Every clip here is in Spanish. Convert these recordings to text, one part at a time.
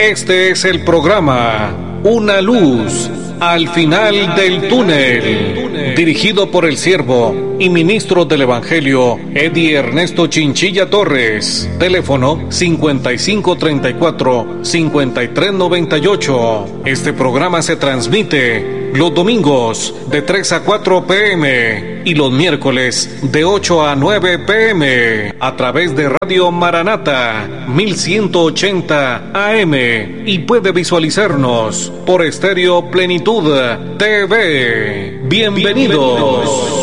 Este es el programa Una Luz al Final del Túnel, dirigido por el siervo y ministro del Evangelio Eddie Ernesto Chinchilla Torres. Teléfono 5534-5398. Este programa se transmite los domingos de 3 a 4 p.m. y los miércoles de 8 a 9 p.m. a través de Radio Maranata 1180 AM y puede visualizarnos por Estéreo Plenitud TV. Bienvenidos.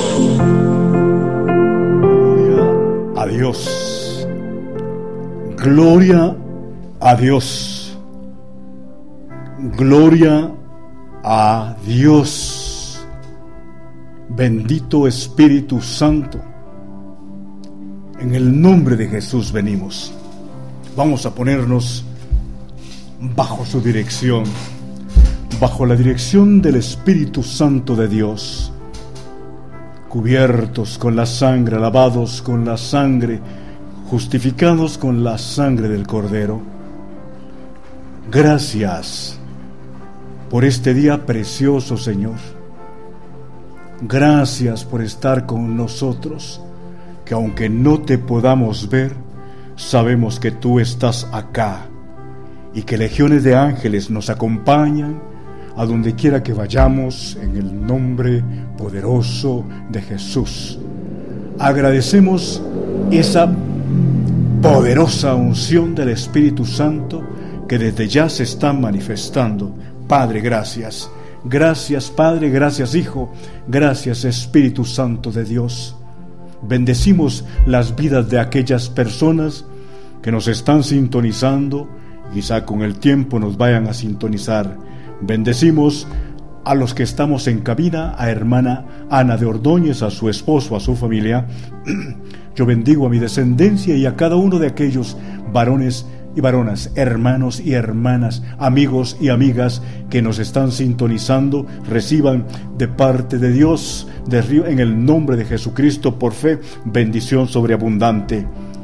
Gloria a Dios. Gloria a Dios. Gloria a Dios. Bendito Espíritu Santo. En el nombre de Jesús venimos. Vamos a ponernos bajo su dirección, bajo la dirección del Espíritu Santo de Dios, cubiertos con la sangre, lavados con la sangre, justificados con la sangre del Cordero. Gracias por este día precioso, Señor. Gracias por estar con nosotros, que aunque no te podamos ver, sabemos que tú estás acá y que legiones de ángeles nos acompañan a donde quiera que vayamos, en el nombre poderoso de Jesús. Agradecemos esa poderosa unción del Espíritu Santo que desde ya se está manifestando. Padre, gracias. Gracias, Padre, gracias, Hijo, gracias, Espíritu Santo de Dios. Bendecimos las vidas de aquellas personas que nos están sintonizando, quizá con el tiempo nos vayan a sintonizar. Bendecimos a los que estamos en cabina, a hermana Ana de Ordóñez, a su esposo, a su familia. Yo bendigo a mi descendencia y a cada uno de aquellos varones y varonas, hermanos y hermanas, amigos y amigas que nos están sintonizando. Reciban de parte de Dios, en el nombre de Jesucristo, por fe, bendición sobreabundante.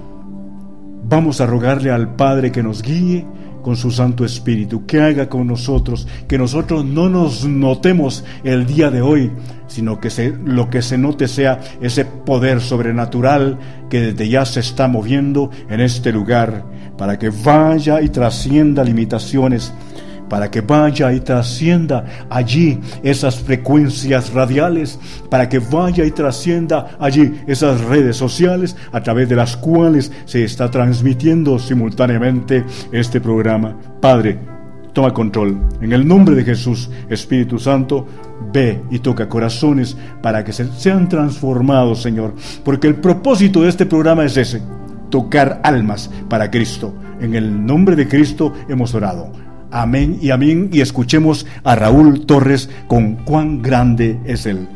Vamos a rogarle al Padre que nos guíe con su Santo Espíritu, que haga con nosotros, que nosotros no nos notemos el día de hoy, sino que lo que se note sea ese poder sobrenatural que desde ya se está moviendo en este lugar, para que vaya y trascienda limitaciones, para que vaya y trascienda allí esas frecuencias radiales, para que vaya y trascienda allí esas redes sociales a través de las cuales se está transmitiendo simultáneamente este programa. Padre, toma control. En el nombre de Jesús, Espíritu Santo, ve y toca corazones para que sean transformados, Señor, porque el propósito de este programa es ese: tocar almas para Cristo. En el nombre de Cristo hemos orado. Amén y amén. Y escuchemos a Raúl Torres con Cuán grande es Él.